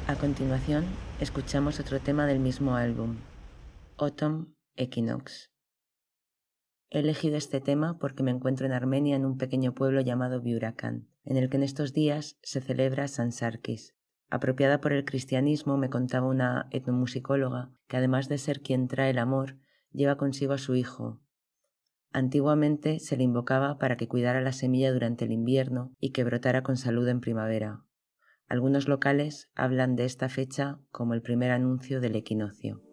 A continuación, escuchamos otro tema del mismo álbum, Autumn Equinox. He elegido este tema porque me encuentro en Armenia en un pequeño pueblo llamado Biurakan, en el que en estos días se celebra San Sarkis. Apropiada por el cristianismo, me contaba una etnomusicóloga que además de ser quien trae el amor, lleva consigo a su hijo. Antiguamente se le invocaba para que cuidara la semilla durante el invierno y que brotara con salud en primavera. Algunos locales hablan de esta fecha como el primer anuncio del equinoccio.